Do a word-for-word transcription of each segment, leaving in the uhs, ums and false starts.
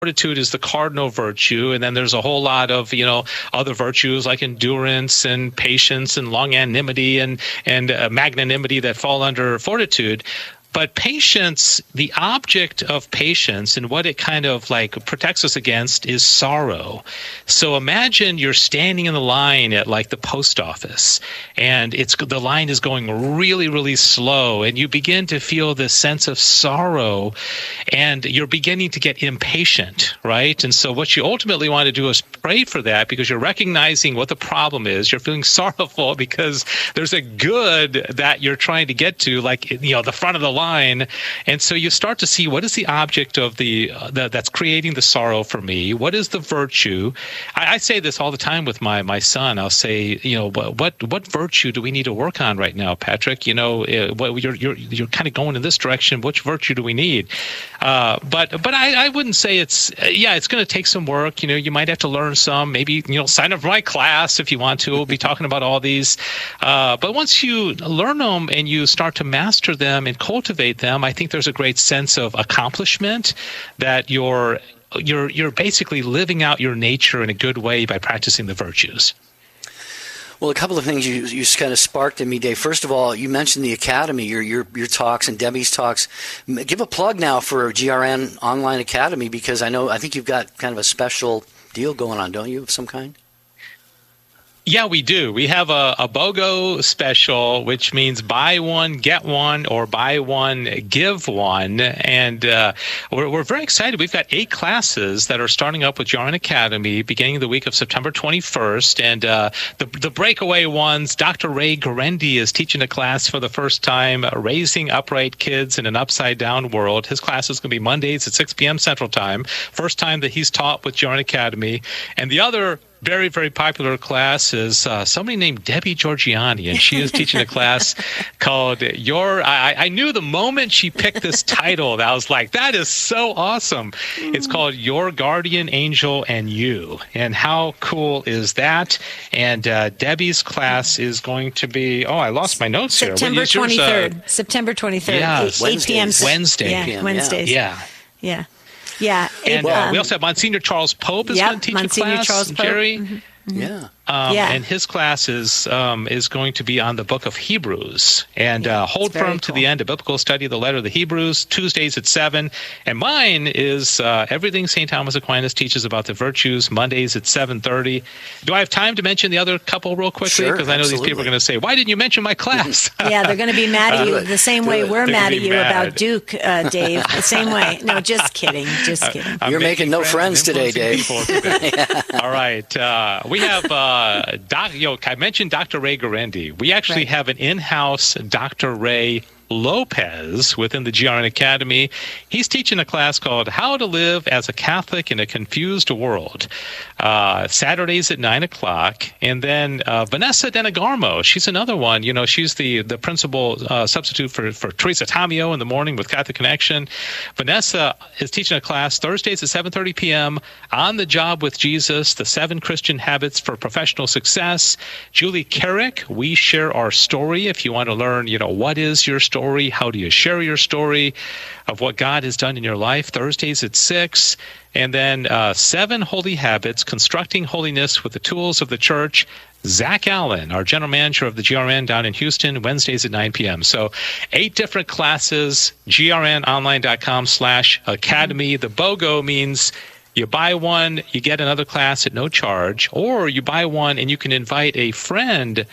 fortitude is the cardinal virtue, and then there's a whole lot of, you know, other virtues like endurance and patience and longanimity and and uh, magnanimity that fall under fortitude. But patience, the object of patience and what it kind of like protects us against is sorrow. So imagine you're standing in the line at like the post office, and it's the line is going really, really slow, and you begin to feel this sense of sorrow, and you're beginning to get impatient, right? And so what you ultimately want to do is pray for that, because you're recognizing what the problem is. You're feeling sorrowful because there's a good that you're trying to get to, like, you know, the front of the line. Line. And so you start to see, what is the object of the, uh, the that's creating the sorrow for me? What is the virtue? I, I say this all the time with my my son. I'll say, you know, what what virtue do we need to work on right now, Patrick? You know, uh, what, you're you're you're kind of going in this direction. Which virtue do we need? Uh, but but I, I wouldn't say it's uh, yeah, it's going to take some work. You know, you might have to learn some. Maybe, you know, sign up for my class if you want to. We'll be talking about all these. Uh, but once you learn them and you start to master them and cultivate them, I think there's a great sense of accomplishment, that you're you're you're basically living out your nature in a good way by practicing the virtues. Well, a couple of things you you kind of sparked in me, Dave. First of all, you mentioned the Academy, your your your talks and Debbie's talks. Give a plug now for G R N Online Academy, because I know I think you've got kind of a special deal going on, don't you, of some kind? Yeah, we do. We have a, a BOGO special, which means buy one, get one, or buy one, give one. And uh, we're, we're very excited. We've got eight classes that are starting up with G R N Academy beginning the week of September twenty-first. And uh, the, the breakaway ones, Doctor Ray Guarendi is teaching a class for the first time, Raising Upright Kids in an Upside Down World. His class is going to be Mondays at six p.m. Central Time. First time that he's taught with G R N Academy. And the other very, very popular class is uh, somebody named Debbie Georgiani, and she is teaching a class called Your, I, I knew the moment she picked this title, that I was like, that is so awesome. Mm. It's called Your Guardian Angel and You. And how cool is that? And uh, Debbie's class is going to be, oh, I lost my notes here. September twenty-third. Uh, September twenty-third, yeah, eight p.m. Wednesday. Yeah, Wednesdays. Yeah. Yeah. Yeah. And it, uh, um, we also have Monsignor Charles Pope is yep, going to teach Monsignor a class, Charles Pope. Jerry. Mm-hmm. Mm-hmm. Yeah. Um, yeah. And his class is, um, is going to be on the book of Hebrews. And yeah, uh, hold firm cool. to the end, a biblical study of the letter of the Hebrews, Tuesdays at seven. And mine is uh, everything Saint Thomas Aquinas teaches about the virtues, Mondays at seven thirty. Do I have time to mention the other couple real quickly? Because sure, I know absolutely. these people are going to say, why didn't you mention my class? Yeah, they're going to be mad at you the same way we're They're mad at you mad. about Duke, uh, Dave. The same way. No, just kidding. Just kidding. I'm You're making, making no friends, friends today, Dave. yeah. All right. Uh, we have, uh, doc, you know, I mentioned Doctor Ray Guarendi. We actually right. have an in-house Doctor Ray Lopez within the G R N Academy. He's teaching a class called How to Live as a Catholic in a Confused World. Uh, Saturdays at nine o'clock. And then uh, Vanessa Denegarmo, she's another one. You know, she's the, the principal uh, substitute for, for Teresa Tamio in the morning with Catholic Connection. Vanessa is teaching a class Thursdays at seven thirty p.m. On the Job with Jesus, the seven Christian habits for professional success. Julie Carrick, We Share Our Story. If you want to learn, you know, what is your story? How do you share your story of what God has done in your life? Thursdays at six. And then uh, Seven Holy Habits, Constructing Holiness with the Tools of the Church. Zach Allen, our general manager of the G R N down in Houston, Wednesdays at nine p.m. So eight different classes, grnonline.com slash academy. The BOGO means you buy one, you get another class at no charge, or you buy one and you can invite a friend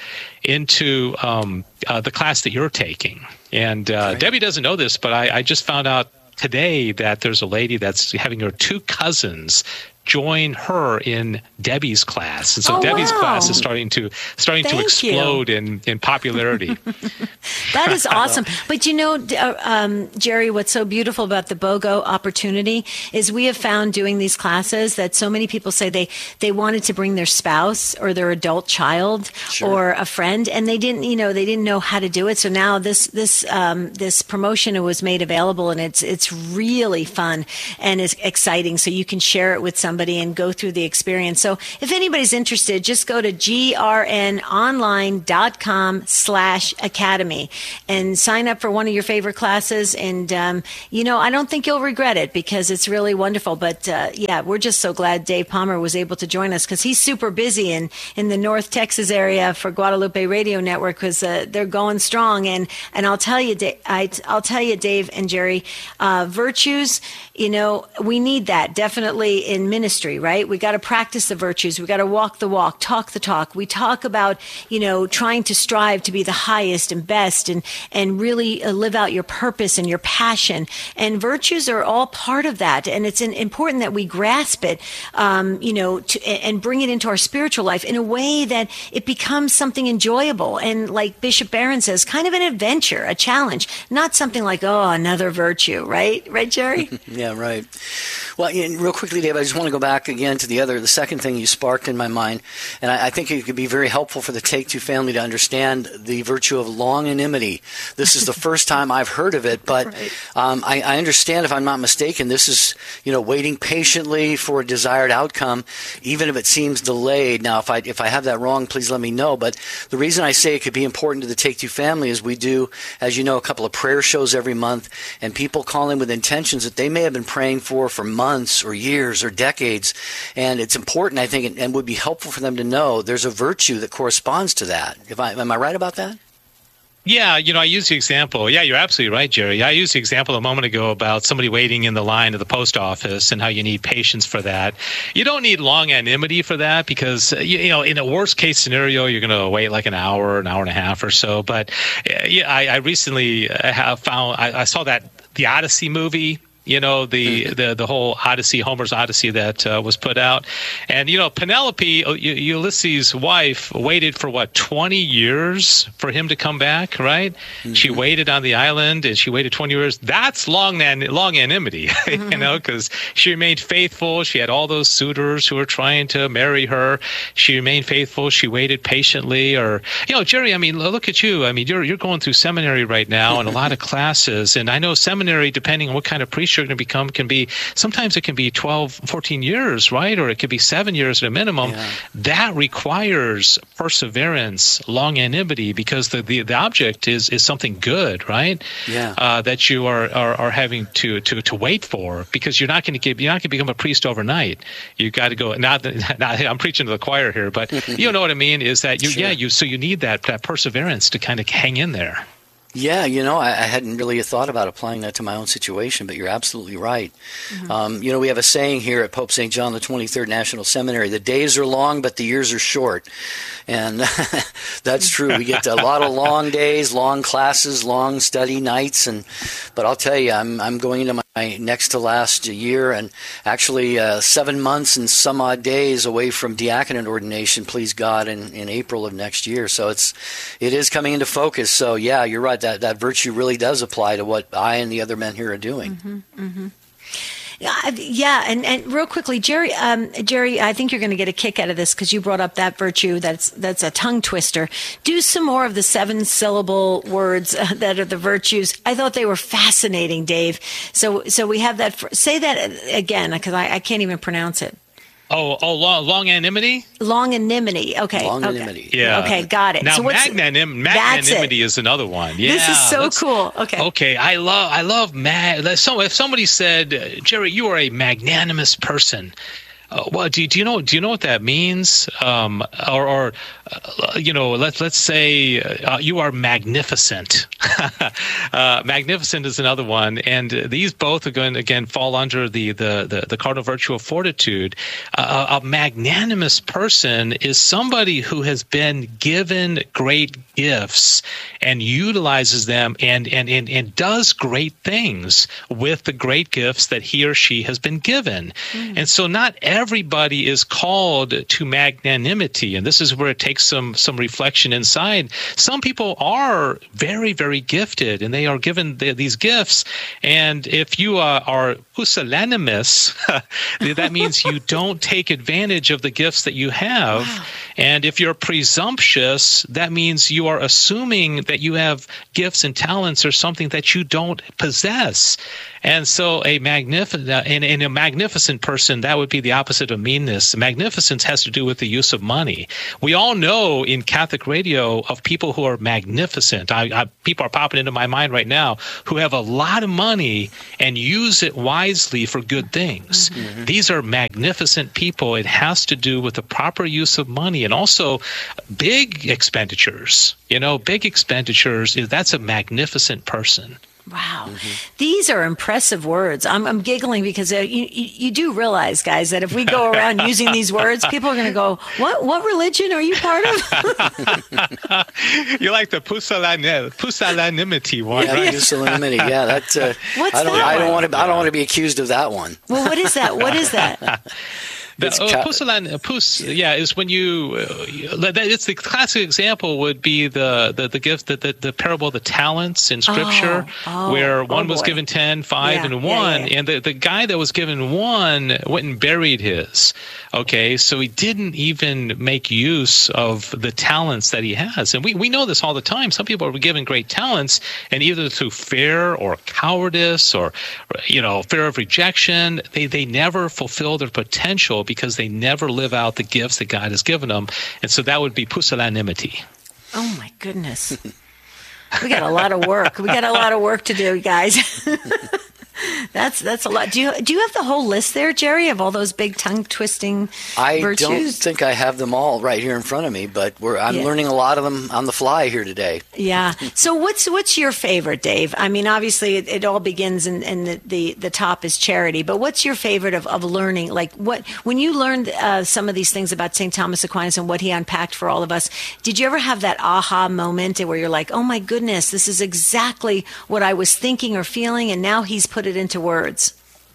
into um, uh, the class that you're taking. And uh, right. Debbie doesn't know this, but I, I just found out today that there's a lady that's having her two cousins join her in Debbie's class. And so oh, Debbie's wow. class is starting to starting Thank to explode you. in, in popularity. That is awesome. But you know, uh, um, Jerry, what's so beautiful about the BOGO opportunity is we have found doing these classes that so many people say they, they wanted to bring their spouse or their adult child sure. or a friend, and they didn't, you know, they didn't know how to do it. So now this this um, this promotion was made available, and it's it's really fun and it's exciting. So you can share it with somebody somebody and go through the experience. So if anybody's interested, just go to grnonline.com slash academy and sign up for one of your favorite classes. And, um, you know, I don't think you'll regret it because it's really wonderful. But, uh, yeah, we're just so glad Dave Palmer was able to join us because he's super busy in, in the North Texas area for Guadalupe Radio Network because uh, they're going strong. And, and I'll tell you, Dave, I, I'll tell you, Dave and Jerry, uh, virtues, you know, we need that definitely in ministry, right? We got to practice the virtues. We got to walk the walk, talk the talk. We talk about, you know, trying to strive to be the highest and best and, and really uh, live out your purpose and your passion. And virtues are all part of that. And it's an, important that we grasp it, um, you know, to, and bring it into our spiritual life in a way that it becomes something enjoyable. And like Bishop Barron says, kind of an adventure, a challenge, not something like, oh, another virtue, right? Right, Jerry? Yeah, right. Well, and real quickly, Dave, I just want to go back again to the other, the second thing you sparked in my mind, and I, I think it could be very helpful for the Take Two family to understand the virtue of longanimity. This is the first time I've heard of it, but right. um, I, I understand, if I'm not mistaken, this is, you know, waiting patiently for a desired outcome, even if it seems delayed. Now, if I if I have that wrong, please let me know. But the reason I say it could be important to the Take Two family is we do, as you know, a couple of prayer shows every month, and people call in with intentions that they may have been praying for for months or years or decades. And it's important, I think, and would be helpful for them to know there's a virtue that corresponds to that. If I, am I right about that? Yeah, you know, I use the example. Yeah, you're absolutely right, Jerry. I used the example a moment ago about somebody waiting in the line at the post office and how you need patience for that. You don't need longanimity for that because, you know, in a worst case scenario, you're going to wait like an hour, an hour and a half or so. But yeah, I, I recently have found, I, I saw that the Odyssey movie. You know, the, the, the whole Odyssey, Homer's Odyssey that uh, was put out. And, you know, Penelope, Ulysses' wife, waited for, what, twenty years for him to come back, right? Mm-hmm. She waited on the island, and she waited twenty years. That's long longanimity, mm-hmm. you know, because she remained faithful. She had all those suitors who were trying to marry her. She remained faithful. She waited patiently. Or, you know, Jerry, I mean, look at you. I mean, you're, you're going through seminary right now and a lot of classes. And I know seminary, depending on what kind of priest you're going to become, can be, sometimes it can be twelve, fourteen years, right? Or it could be seven years at a minimum. Yeah. That requires perseverance, longanimity, because the, the, the object is, is something good, right? Yeah. Uh, that you are, are, are having to, to, to wait for, because you're not going to get, you're not going to become a priest overnight. You got to go, not, not, I'm preaching to the choir here, but you know what I mean, is that you, sure. yeah, you, so you need that, that perseverance to kind of hang in there. Yeah, you know, I, I hadn't really thought about applying that to my own situation, but you're absolutely right. Mm-hmm. Um, you know, we have a saying here at Pope Saint John the twenty-third National Seminary: the days are long, but the years are short. And that's true. We get a lot of long days, long classes, long study nights. And but I'll tell you, I'm I'm going into my next to last year, and actually uh, seven months and some odd days away from diaconate ordination, please God, in, in April of next year. So it's it is coming into focus. So yeah, you're right. That that virtue really does apply to what I and the other men here are doing. Mm-hmm, mm-hmm. Yeah, yeah, and, and real quickly, Jerry, um, Jerry, I think you're going to get a kick out of this because you brought up that virtue. That's that's a tongue twister. Do some more of the seven syllable words uh, that are the virtues. I thought they were fascinating, Dave. So so we have that. For, say that again because I, I can't even pronounce it. Oh, oh, long, longanimity? Longanimity. Okay. Longanimity. Okay. Yeah. Okay, got it. Now, so what's, magnanim- magnanimity is another one. Yeah. This is so cool. Okay. Okay. I love, I love, mag- so if somebody said, Jerry, you are a magnanimous person. Uh, well, do, do you know? Do you know what that means? Um, or, or uh, you know, let's let's say uh, you are magnificent. uh, magnificent is another one, and these both are going to, again, fall under the the the, the cardinal virtue of fortitude. Uh, a magnanimous person is somebody who has been given great gifts and utilizes them and and and, and does great things with the great gifts that he or she has been given. Mm. And so, not every Everybody is called to magnanimity, and this is where it takes some some reflection inside. Some people are very, very gifted, and they are given the, these gifts. And if you uh, are pusillanimous, that means you don't take advantage of the gifts that you have. Wow. And if you're presumptuous, that means you are assuming that you have gifts and talents or something that you don't possess. And so, a magnificent, in, in a magnificent person, that would be the opposite opposite of meanness. Magnificence has to do with the use of money. We all know in Catholic radio of people who are magnificent. I, I, people are popping into my mind right now who have a lot of money and use it wisely for good things. Mm-hmm. These are magnificent people. It has to do with the proper use of money and also big expenditures. You know, big expenditures, that's a magnificent person. Wow. Mm-hmm. These are impressive words. I'm, I'm giggling because uh, you, you, you do realize, guys, that if we go around using these words, people are going to go, what What religion are you part of? You like the pusillan- pusillanimity one, yeah, right? Pusillanimity, yeah. That's, uh, What's I don't, that I don't one? want to I don't want to be accused of that one. Well, what is that? What is that? The, It's oh, ca- pusillan, pus, yeah, is when you. Uh, it's the classic example would be the the, the gift that the, the parable of the talents in Scripture, Oh, oh, where one oh was boy. given ten, five, Yeah, and yeah, one, yeah. and the, the guy that was given one went and buried his. Okay, so he didn't even make use of the talents that he has, and we we know this all the time. Some people are given great talents, and either through fear or cowardice or you know fear of rejection, they they never fulfill their potential because they never live out the gifts that God has given them. And so that would be pusillanimity. Oh, my goodness. We got a lot of work. We got a lot of work to do, guys. That's that's a lot. Do you do you have the whole list there, Jerry, of all those big tongue twisting I virtues? don't think I have them all right here in front of me, but we're, I'm Yeah. learning a lot of them on the fly here today. Yeah. So what's what's your favorite, Dave? I mean, obviously it, it all begins in, in the, the, the top is charity, but what's your favorite of, of learning? Like what when you learned uh, some of these things about Saint Thomas Aquinas and what he unpacked for all of us, did you ever have that aha moment where you're like, oh my goodness, this is exactly what I was thinking or feeling, and now he's put it into words?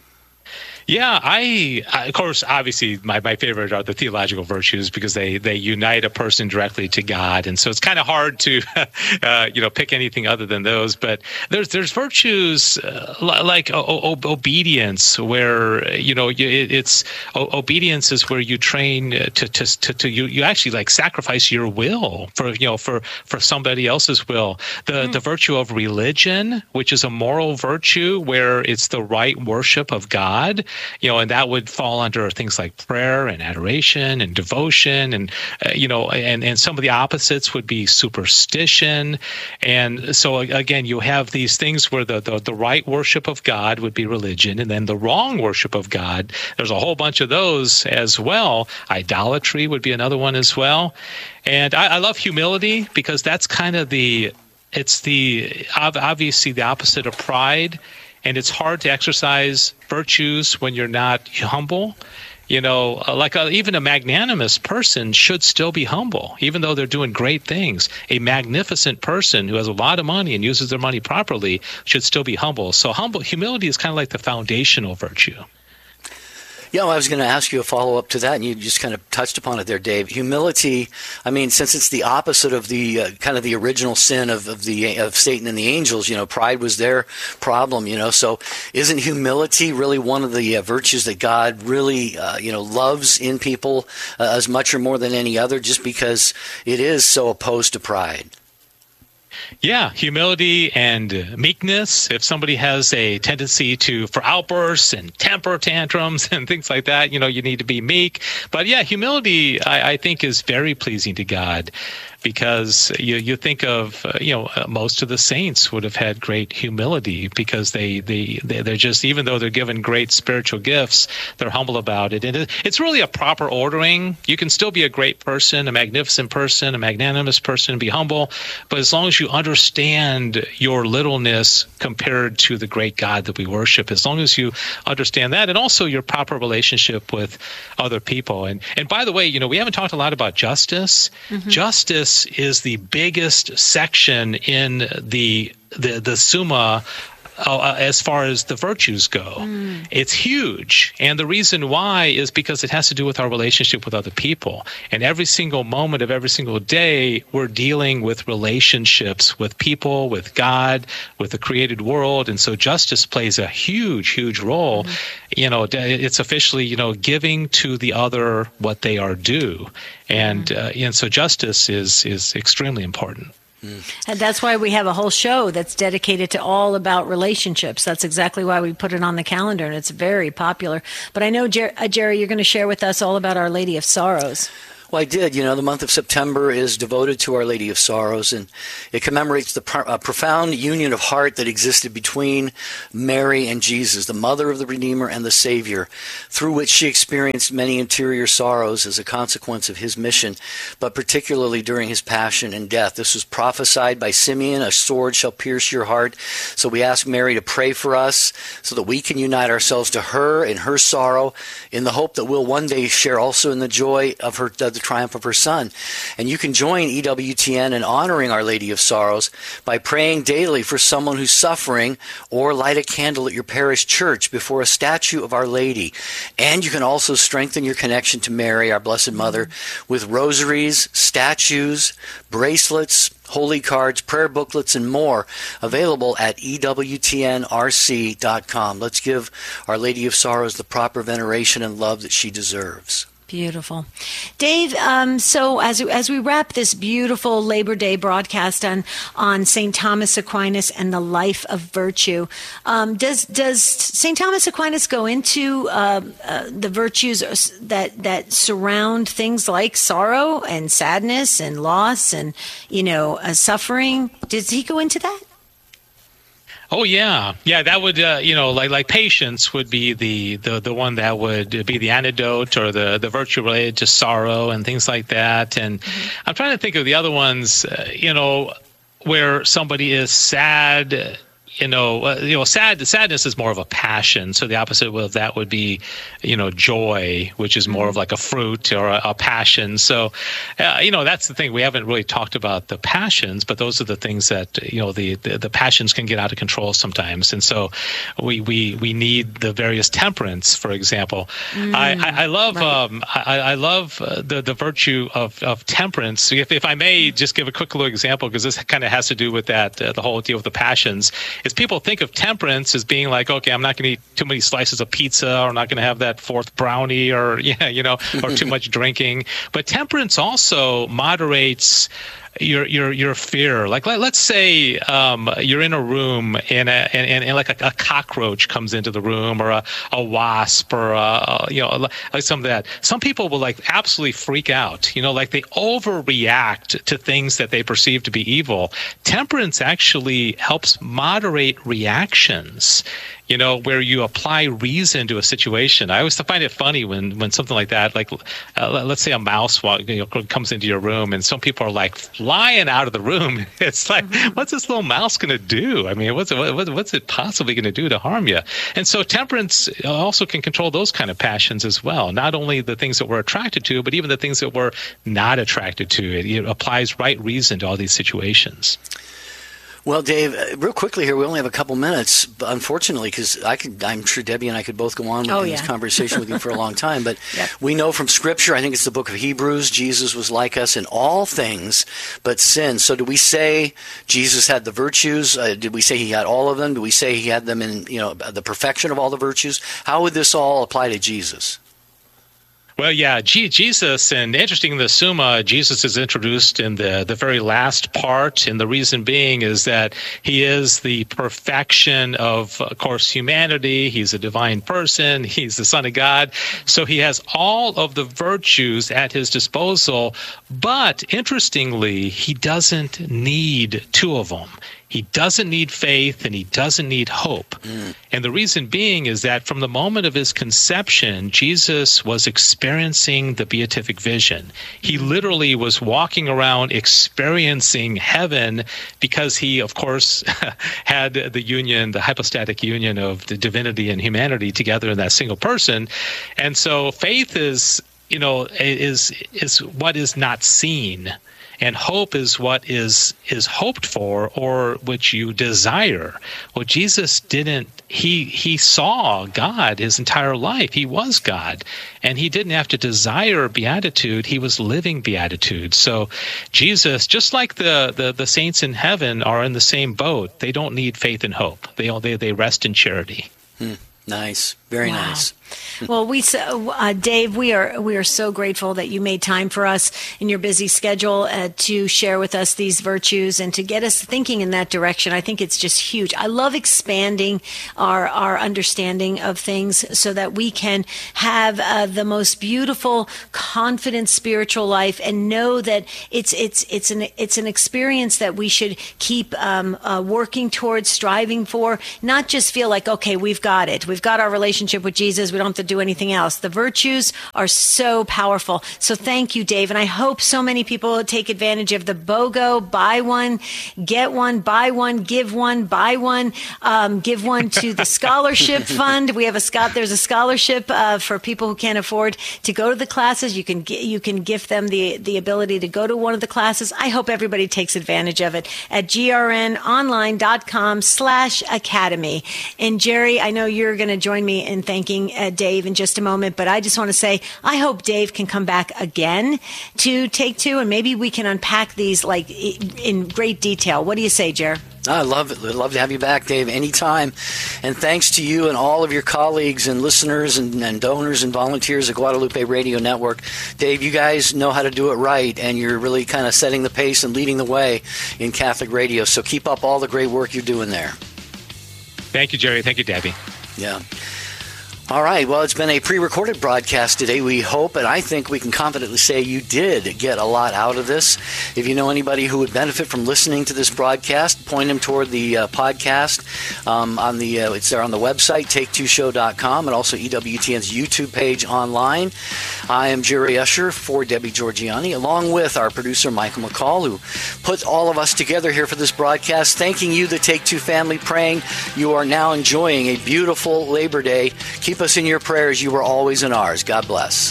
Yeah, I, I of course, obviously, my, my favorite are the theological virtues because they, they unite a person directly to God, and so it's kind of hard to, uh, you know, pick anything other than those. But there's there's virtues uh, like o- o- obedience, where you know you, it, it's o- obedience is where you train to to to, to you, you actually like sacrifice your will for you know for, for somebody else's will. The mm. the virtue of religion, which is a moral virtue, where it's the right worship of God. You know, and that would fall under things like prayer and adoration and devotion, and uh, you know, and, and some of the opposites would be superstition. And so again, you have these things where the, the the right worship of God would be religion, and then the wrong worship of God, there's a whole bunch of those as well. Idolatry would be another one as well. And I, I love humility because that's kind of the it's the obviously the opposite of pride. And it's hard to exercise virtues when you're not humble. You know, like a, even a magnanimous person should still be humble, even though they're doing great things. A magnificent person who has a lot of money and uses their money properly should still be humble. So humble humility is kind of like the foundational virtue. Yeah, well, I was going to ask you a follow-up to that, and you just kind of touched upon it there, Dave. Humility, I mean, since it's the opposite of the uh, kind of the original sin of, of the of Satan and the angels, you know, pride was their problem, you know. So isn't humility really one of the uh, virtues that God really, uh, you know, loves in people uh, as much or more than any other, just because it is so opposed to pride? Yeah, humility and meekness. If somebody has a tendency to for outbursts and temper tantrums and things like that, you know, you need to be meek. But yeah, humility, I, I think, is very pleasing to God. Because you you think of uh, you know uh, most of the saints would have had great humility because they they they're just, even though they're given great spiritual gifts, they're humble about it. And it, it's really a proper ordering. You can still be a great person, a magnificent person, a magnanimous person, and be humble, but as long as you understand your littleness compared to the great God that we worship, as long as you understand that, and also your proper relationship with other people. And and by the way, you know we haven't talked a lot about justice. Mm-hmm. Justice is the biggest section in the the, the Summa uh, as far as the virtues go. Mm. It's huge. And the reason why is because it has to do with our relationship with other people. And every single moment of every single day, we're dealing with relationships with people, with God, with the created world. And so justice plays a huge, huge role. Mm. You know, it's officially, you know, giving to the other what they are due. And, mm. uh, and so justice is, is extremely important. Mm. And that's why we have a whole show that's dedicated to all about relationships. That's exactly why we put it on the calendar, and it's very popular. But I know, Jer- uh, Jerry, you're going to share with us all about Our Lady of Sorrows. Well, I did. You know, the month of September is devoted to Our Lady of Sorrows, and it commemorates the pro- uh, profound union of heart that existed between Mary and Jesus, the mother of the Redeemer and the Savior, through which she experienced many interior sorrows as a consequence of his mission, but particularly during his passion and death. This was prophesied by Simeon, a sword shall pierce your heart. So we ask Mary to pray for us so that we can unite ourselves to her in her sorrow, in the hope that we'll one day share also in the joy of her the triumph of her Son. And you can join E W T N in honoring Our Lady of Sorrows by praying daily for someone who's suffering, or light a candle at your parish church before a statue of Our Lady. And you can also strengthen your connection to Mary, our Blessed Mother, with rosaries, statues, bracelets, holy cards, prayer booklets, and more available at E W T N R C dot com. Let's give Our Lady of Sorrows the proper veneration and love that she deserves. Beautiful. Dave, um, so as as we wrap this beautiful Labor Day broadcast on, on Saint Thomas Aquinas and the life of virtue, um, does does Saint Thomas Aquinas go into uh, uh, the virtues that that surround things like sorrow and sadness and loss and, you know, uh, suffering? Does he go into that? Oh yeah, yeah. That would, uh, you know, like like patience would be the, the, the one that would be the antidote or the, the virtue related to sorrow and things like that. And mm-hmm. I'm trying to think of the other ones, uh, you know, where somebody is sad. You know, uh, you know, sad. Sadness is more of a passion. So the opposite of that would be, you know, joy, which is more of like a fruit or a, a passion. So, uh, you know, that's the thing. We haven't really talked about the passions, but those are the things that, you know, the, the, the passions can get out of control sometimes. And so we we, we need the various temperance, for example. Mm, I, I, I love right. um I, I love uh, the the virtue of, of temperance. If if I may just give a quick little example, because this kind of has to do with that uh, the whole deal with the passions. Is people think of temperance as being like, okay, I'm not going to eat too many slices of pizza, or I'm not going to have that fourth brownie, or yeah, you know, or too much drinking. But temperance also moderates your your your fear. Like let, let's say um, you're in a room and a, and, and like a, a cockroach comes into the room, or a, a wasp, or a, you know, like some of that. Some people will like absolutely freak out. You know, like they overreact to things that they perceive to be evil. Temperance actually helps moderate reactions. You know, where you apply reason to a situation. I always find it funny when, when something like that, like uh, let's say a mouse walk, you know, comes into your room, and some people are like flying out of the room. It's like, mm-hmm. what's this little mouse going to do? I mean, what's it, what, what's it possibly going to do to harm you? And so temperance also can control those kind of passions as well. Not only the things that we're attracted to, but even the things that we're not attracted to. It, it applies right reason to all these situations. Well, Dave, uh, real quickly here, we only have a couple minutes, but unfortunately, because I could, I'm sure Debbie and I could both go on with oh, this yeah. conversation with you for a long time, but yep. we know from Scripture, I think it's the book of Hebrews, Jesus was like us in all things but sin. So do we say Jesus had the virtues? Uh, did we say he had all of them? Do we say he had them in, you know, the perfection of all the virtues? How would this all apply to Jesus? Well, yeah, G- Jesus, and interesting in the Summa, Jesus is introduced in the, the very last part, and the reason being is that he is the perfection of, of course, humanity. He's a divine person. He's the Son of God. So he has all of the virtues at his disposal, but interestingly, he doesn't need two of them. He doesn't need faith, and he doesn't need hope. Mm. And the reason being is that from the moment of his conception, Jesus was experiencing the beatific vision. He literally was walking around experiencing heaven because he, of course, had the union, the hypostatic union of the divinity and humanity together in that single person. And so faith is, you know, is is what is not seen. And hope is what is is hoped for, or which you desire. Well, Jesus didn't. He he saw God his entire life. He was God, and he didn't have to desire beatitude. He was living beatitude. So, Jesus, just like the the, the saints in heaven, are in the same boat. They don't need faith and hope. They they they rest in charity. Hmm. Nice. Very wow. nice. Well, we, uh, Dave, we are we are so grateful that you made time for us in your busy schedule uh, to share with us these virtues and to get us thinking in that direction. I think it's just huge. I love expanding our our understanding of things so that we can have uh, the most beautiful, confident spiritual life and know that it's it's it's an it's an experience that we should keep um, uh, working towards, striving for. Not just feel like, okay, we've got it, we've got our relationship with Jesus. We don't have to do anything else. The virtues are so powerful. So thank you, Dave. And I hope so many people take advantage of the BOGO. Buy one, get one, buy one, give one, buy one, um, give one to the scholarship fund. We have a Scott. There's a scholarship uh, for people who can't afford to go to the classes. You can you can gift them the the ability to go to one of the classes. I hope everybody takes advantage of it at grnonline.com slash academy. And Jerry, I know you're going to join me in thanking uh, Dave in just a moment, but I just want to say I hope Dave can come back again to Take Two, and maybe we can unpack these like in great detail. What do you say, Jer? I love it. I'd love to have you back, Dave, anytime. And thanks to you and all of your colleagues and listeners and, and donors and volunteers at Guadalupe Radio Network. Dave, you guys know how to do it right, and you're really kind of setting the pace and leading the way in Catholic radio. So keep up all the great work you're doing there. Thank you, Jerry. Thank you, Debbie. Yeah. All right. Well, it's been a pre-recorded broadcast today. We hope, and I think we can confidently say you did get a lot out of this. If you know anybody who would benefit from listening to this broadcast, point them toward the uh, podcast. Um, on the uh, it's there on the website, take two show dot com, and also E W T N's YouTube page online. I am Jerry Usher for Debbie Georgiani, along with our producer, Michael McCall, who put all of us together here for this broadcast. Thanking you, the Take Two family, praying you are now enjoying a beautiful Labor Day. Keep us in your prayers. You were always in ours. God bless.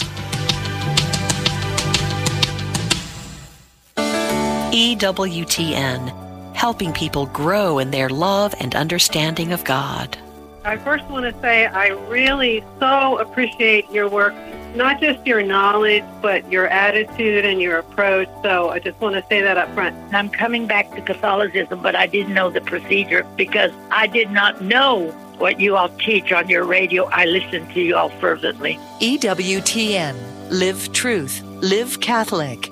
E W T N, helping people grow in their love and understanding of God. I first want to say I really so appreciate your work, not just your knowledge, but your attitude and your approach. So I just want to say that up front. I'm coming back to Catholicism, but I didn't know the procedure because I did not know what you all teach on your radio. I listen to you all fervently. E W T N, live truth, live Catholic.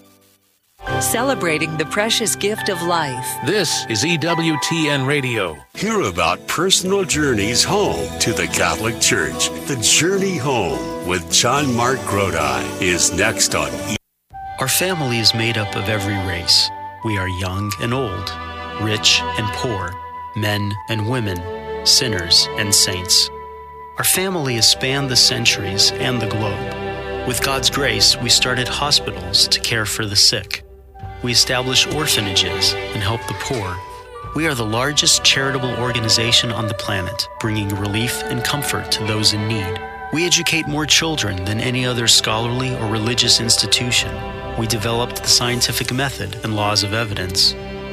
Celebrating the precious gift of life. This is E W T N Radio. Hear about personal journeys home to the Catholic Church. The Journey Home with John Mark Grodi is next on E. Our family is made up of every race. We are young and old, rich and poor, men and women, sinners and saints. Our family has spanned the centuries and the globe. With God's grace, we started hospitals to care for the sick. We establish orphanages and help the poor. We are the largest charitable organization on the planet, bringing relief and comfort to those in need. We educate more children than any other scholarly or religious institution. We developed the scientific method and laws of evidence.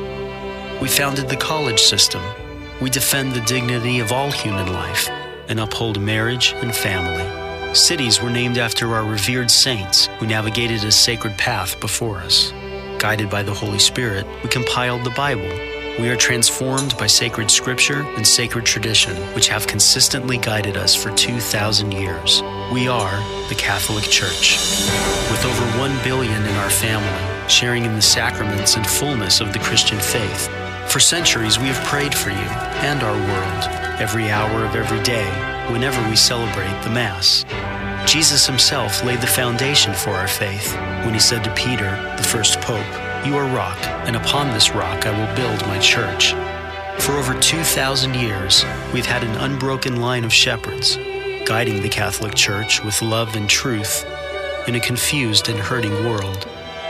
We founded the college system. We defend the dignity of all human life and uphold marriage and family. Cities were named after our revered saints who navigated a sacred path before us. Guided by the Holy Spirit, we compiled the Bible. We are transformed by sacred scripture and sacred tradition, which have consistently guided us for two thousand years. We are the Catholic Church. With over one billion in our family, sharing in the sacraments and fullness of the Christian faith. For centuries, we have prayed for you and our world, every hour of every day, whenever we celebrate the Mass. Jesus himself laid the foundation for our faith when he said to Peter, the first pope, "You are rock, and upon this rock I will build my church." For over two thousand years, we've had an unbroken line of shepherds, guiding the Catholic Church with love and truth in a confused and hurting world.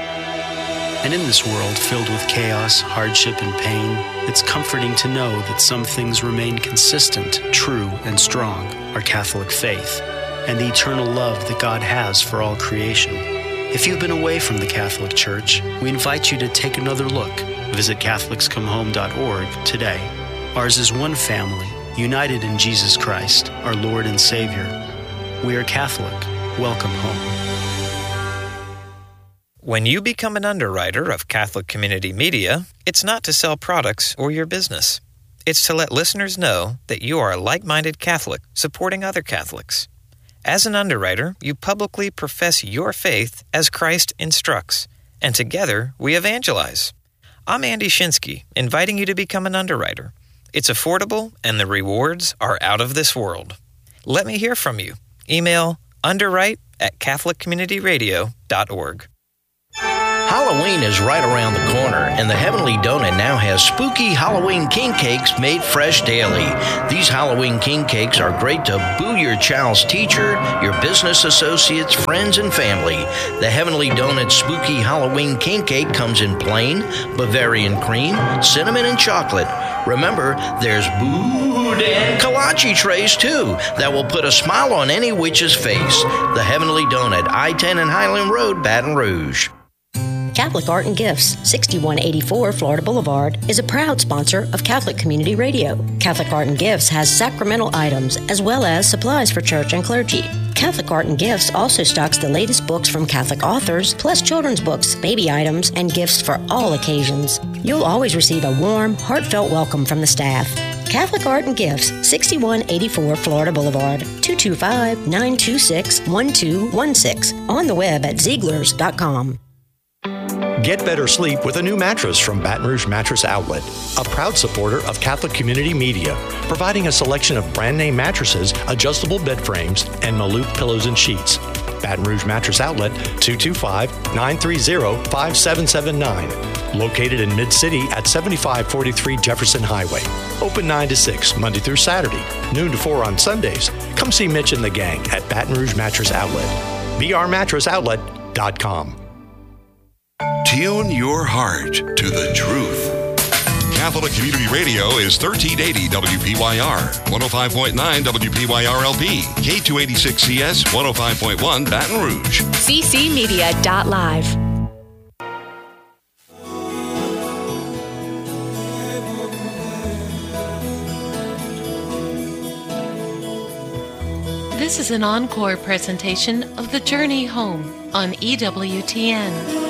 And in this world filled with chaos, hardship, and pain, it's comforting to know that some things remain consistent, true, and strong, our Catholic faith, and the eternal love that God has for all creation. If you've been away from the Catholic Church, we invite you to take another look. Visit Catholics Come Home dot org today. Ours is one family, united in Jesus Christ, our Lord and Savior. We are Catholic. Welcome home. When you become an underwriter of Catholic Community Media, it's not to sell products or your business. It's to let listeners know that you are a like-minded Catholic supporting other Catholics. As an underwriter, you publicly profess your faith as Christ instructs, and together we evangelize. I'm Andy Shinsky, inviting you to become an underwriter. It's affordable, and the rewards are out of this world. Let me hear from you. Email underwrite at catholic community radio dot org. Halloween is right around the corner, and the Heavenly Donut now has spooky Halloween king cakes made fresh daily. These Halloween king cakes are great to boo your child's teacher, your business associates, friends, and family. The Heavenly Donut spooky Halloween king cake comes in plain, Bavarian cream, cinnamon, and chocolate. Remember, there's boudin kolache trays, too, that will put a smile on any witch's face. The Heavenly Donut, I ten and Highland Road, Baton Rouge. Catholic Art and Gifts, sixty-one eighty-four Florida Boulevard, is a proud sponsor of Catholic Community Radio. Catholic Art and Gifts has sacramental items as well as supplies for church and clergy. Catholic Art and Gifts also stocks the latest books from Catholic authors, plus children's books, baby items, and gifts for all occasions. You'll always receive a warm, heartfelt welcome from the staff. Catholic Art and Gifts, sixty-one eighty-four Florida Boulevard, two two five, nine two six, one two one six. On the web at Ziegler's dot com. Get better sleep with a new mattress from Baton Rouge Mattress Outlet, a proud supporter of Catholic Community Media, providing a selection of brand name mattresses, adjustable bed frames, and Maloof pillows and sheets. Baton Rouge Mattress Outlet, two two five, nine three zero, five seven seven nine. Located in Mid-City at seventy-five forty-three Jefferson Highway. Open nine to six, Monday through Saturday, noon to four on Sundays. Come see Mitch and the gang at Baton Rouge Mattress Outlet. b r mattress outlet dot com. Tune your heart to the truth. Catholic Community Radio is thirteen eighty W P Y R, one oh five point nine W P Y R L P, K two eighty-six C S, one oh five point one Baton Rouge. c c media dot live. This is an encore presentation of The Journey Home on E W T N.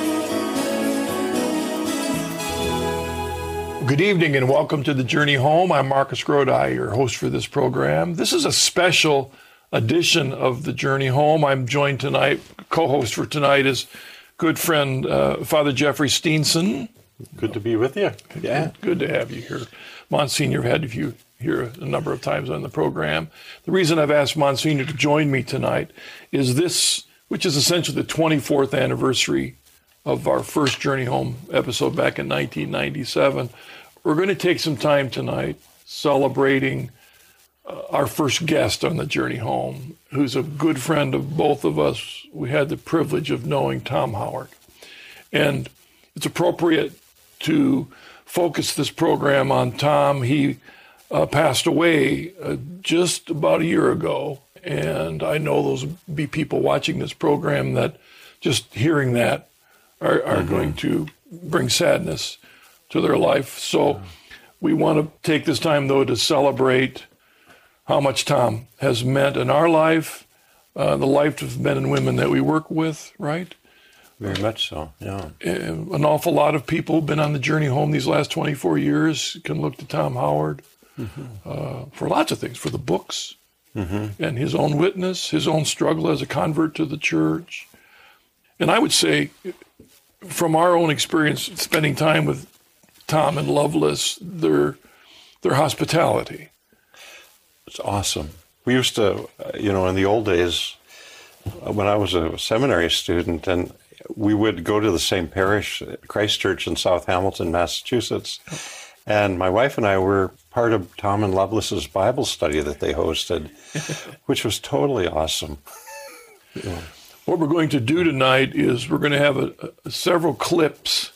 Good evening and welcome to The Journey Home. I'm Marcus Grodi, your host for this program. This is a special edition of The Journey Home. I'm joined tonight, co-host for tonight is good friend uh, Father Jeffrey Steenson. Good to be with you. Yeah. Good, good to have you here. Monsignor, I've had you here a number of times on the program. The reason I've asked Monsignor to join me tonight is this, which is essentially the twenty-fourth anniversary of our first Journey Home episode back in nineteen ninety-seven. We're going to take some time tonight celebrating uh, our first guest on the Journey Home, who's a good friend of both of us. We had the privilege of knowing Tom Howard. And it's appropriate to focus this program on Tom. He uh, passed away uh, just about a year ago. And I know those will be people watching this program that just hearing that are, are mm-hmm. going to bring sadness to their life. So we want to take this time, though, to celebrate how much Tom has meant in our life, uh, the life of men and women that we work with, right? Very much so, yeah. An awful lot of people have been on the journey home these last twenty-four years, can look to Tom Howard mm-hmm. uh, for lots of things, for the books mm-hmm. and his own witness, his own struggle as a convert to the church. And I would say, from our own experience spending time with Tom and Loveless, their their hospitality. It's awesome. We used to, you know, in the old days, when I was a seminary student, and we would go to the same parish, Christ Church in South Hamilton, Massachusetts, and my wife and I were part of Tom and Loveless's Bible study that they hosted, which was totally awesome. Yeah. What we're going to do tonight is we're going to have a, a, several clips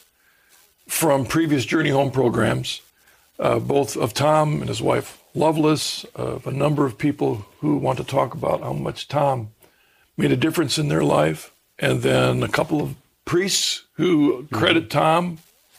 from previous Journey Home programs, uh, both of Tom and his wife Loveless, of a number of people who want to talk about how much Tom made a difference in their life, and then a couple of priests who credit mm-hmm. Tom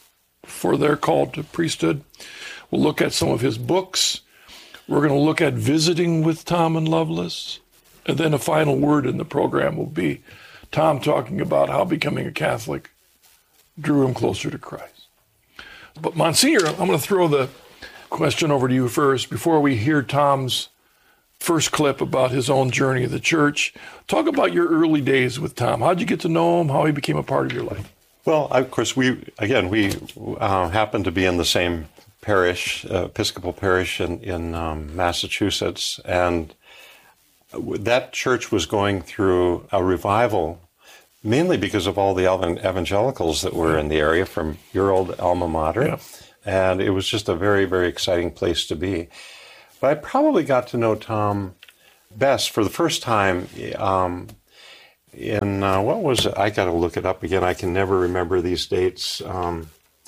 for their call to priesthood. We'll look at some of his books. We're going to look at visiting with Tom and Loveless. And then a final word in the program will be Tom talking about how becoming a Catholic drew him closer to Christ. But Monsignor, I'm going to throw the question over to you first. Before we hear Tom's first clip about his own journey of the church, talk about your early days with Tom. How'd you get to know him? How he became a part of your life? Well, of course, we, again, we uh, happened to be in the same parish, uh, Episcopal parish in, in um, Massachusetts, and that church was going through a revival, mainly because of all the evangelicals that were in the area from your old alma mater, yeah. And it was just a very, very exciting place to be. But I probably got to know Tom best for the first time um, in, uh, what was it? I got to look it up again. I can never remember these dates. Um,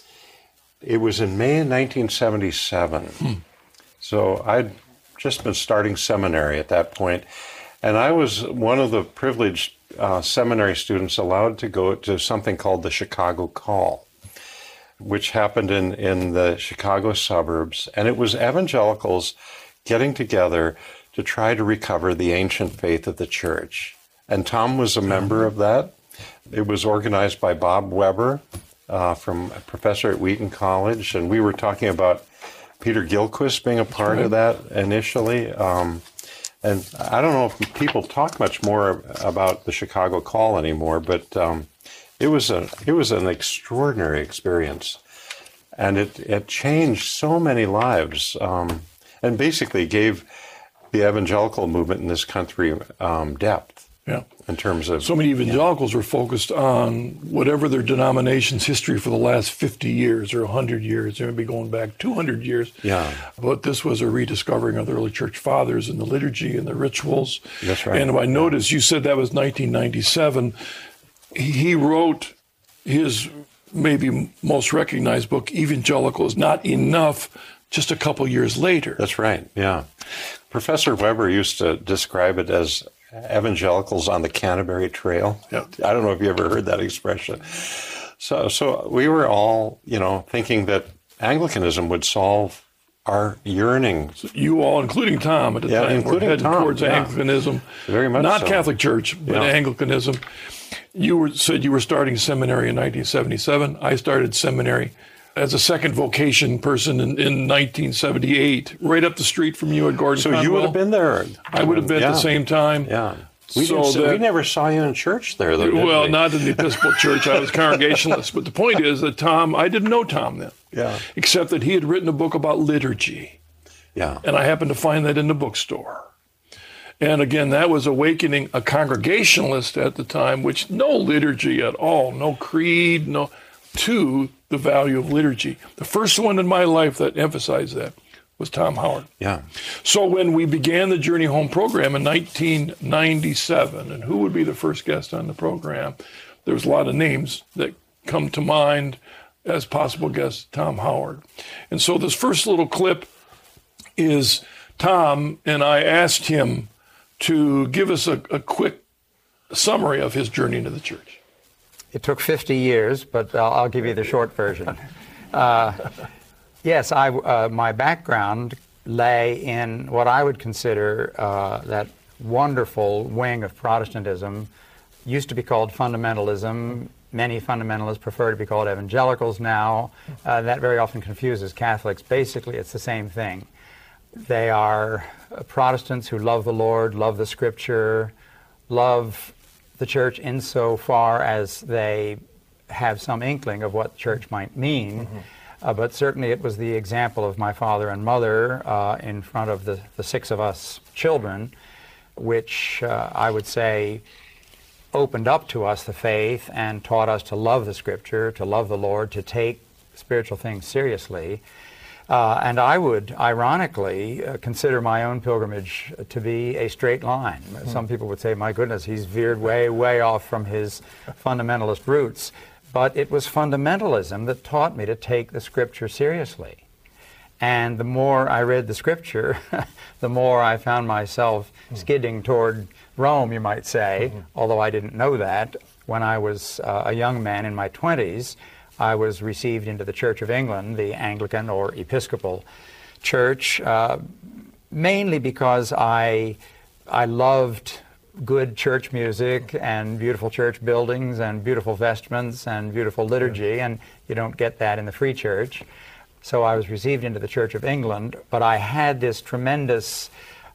it was in May of nineteen seventy-seven. Hmm. So I'd just been starting seminary at that point, and I was one of the privileged uh, seminary students allowed to go to something called the Chicago Call, which happened in, in the Chicago suburbs, and it was evangelicals getting together to try to recover the ancient faith of the church. And Tom was a member of that. It was organized by Bob Weber, uh, from a professor at Wheaton College, and we were talking about Peter Gilchrist being a part right. of that initially. Um, and I don't know if people talk much more about the Chicago Call anymore, but um, it was a it was an extraordinary experience, and it it changed so many lives, um, and basically gave the evangelical movement in this country um, depth. Yeah. In terms of so many evangelicals yeah. were focused on whatever their denomination's history for the last fifty years or one hundred years, they may be going back two hundred years. Yeah. But this was a rediscovering of the early church fathers and the liturgy and the rituals. That's right. And I noticed you said that was nineteen ninety-seven. He wrote his maybe most recognized book, Evangelical is Not Enough, just a couple years later. That's right. Yeah. Professor Weber used to describe it as evangelicals on the Canterbury Trail. Yeah. I don't know if you ever heard that expression. So, so we were all, you know, thinking that Anglicanism would solve our yearning. So you all, including Tom at the yeah, time, including were heading Tom, towards yeah. Anglicanism. Very much Not so. Catholic Church, but yeah. Anglicanism. You were, said you were starting seminary in nineteen seventy-seven. I started seminary as a second vocation person in, in nineteen seventy-eight, right up the street from you at Gordon So Conwell. you would have been there. I would have been yeah. at the same time. Yeah. We, so didn't, that, we never saw you in church there, though, did Well, we? not in the Episcopal Church. I was Congregationalist. But the point is that Tom, I didn't know Tom then. Yeah. Except that he had written a book about liturgy. Yeah. And I happened to find that in the bookstore. And again, that was awakening a Congregationalist at the time, which no liturgy at all, no creed, no, to the value of liturgy. The first one in my life that emphasized that was Tom Howard. Yeah. So when we began the Journey Home program in nineteen ninety-seven, and who would be the first guest on the program? There was a lot of names that come to mind as possible guests, Tom Howard. And so this first little clip is Tom, and I asked him to give us a, a quick summary of his journey into the church. It took fifty years, but I'll, I'll give you the short version. Uh, yes, I, uh, my background lay in what I would consider uh, that wonderful wing of Protestantism, used to be called fundamentalism. Many fundamentalists prefer to be called evangelicals now. Uh, that very often confuses Catholics. Basically, it's the same thing. They are Protestants who love the Lord, love the Scripture, love the church insofar as they have some inkling of what church might mean. Mm-hmm. Uh, but certainly it was the example of my father and mother uh, in front of the, the six of us children, which uh, I would say opened up to us the faith and taught us to love the Scripture, to love the Lord, to take spiritual things seriously. Uh, and I would, ironically, uh, consider my own pilgrimage to be a straight line. Mm. Some people would say, my goodness, he's veered way, way off from his fundamentalist roots. But it was fundamentalism that taught me to take the Scripture seriously. And the more I read the Scripture, the more I found myself mm. skidding toward Rome, you might say, mm-hmm. although I didn't know that. When I was uh, a young man in my twenties, I was received into the Church of England, the Anglican or Episcopal Church, uh, mainly because I, I loved good church music and beautiful church buildings and beautiful vestments and beautiful liturgy, and you don't get that in the free church. So I was received into the Church of England, but I had this tremendous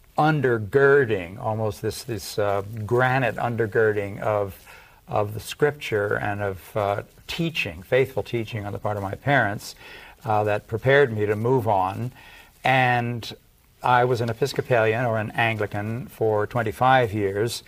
undergirding, almost this this uh, granite undergirding of of the Scripture and of uh, teaching, faithful teaching on the part of my parents, uh, that prepared me to move on. And I was an Episcopalian or an Anglican for twenty-five years,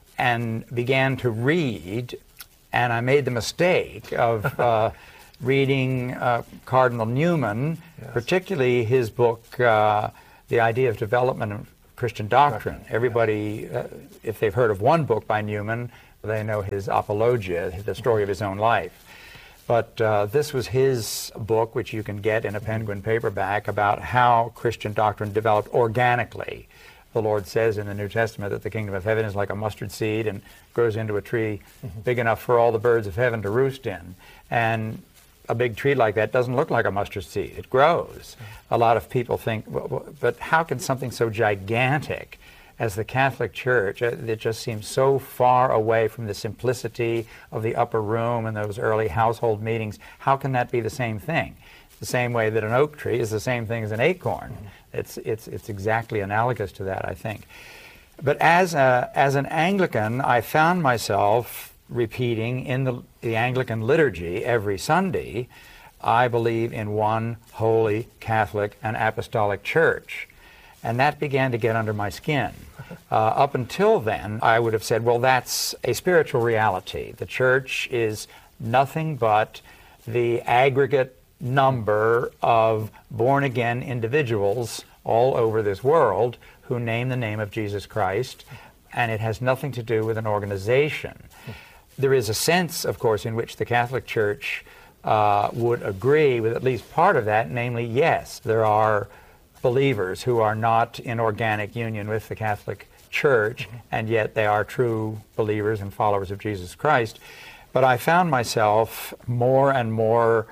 and began to read, and I made the mistake of uh, reading uh, Cardinal Newman, yes. particularly his book, uh, The Idea of Development of Christian Doctrine. Doctrine. Everybody, uh, if they've heard of one book by Newman, they know his Apologia, the story of his own life. But uh, this was his book, which you can get in a Penguin paperback, about how Christian doctrine developed organically. The Lord says in the New Testament that the kingdom of heaven is like a mustard seed and grows into a tree mm-hmm. big enough for all the birds of heaven to roost in. And a big tree like that doesn't look like a mustard seed. It grows. A lot of people think, well, but how can something so gigantic as the Catholic Church, it just seems so far away from the simplicity of the upper room and those early household meetings, how can that be the same thing? The same way that an oak tree is the same thing as an acorn. It's, it's, it's exactly analogous to that, I think. But as, a, as an Anglican, I found myself repeating in the, the Anglican liturgy every Sunday, I believe in one holy Catholic and Apostolic Church. And that began to get under my skin. Uh, up until then, I would have said, well, that's a spiritual reality. The church is nothing but the aggregate number of born-again individuals all over this world who name the name of Jesus Christ, and it has nothing to do with an organization. There is a sense, of course, in which the Catholic Church uh, would agree with at least part of that, namely, yes, there are believers who are not in organic union with the Catholic Church, and yet they are true believers and followers of Jesus Christ. But I found myself more and more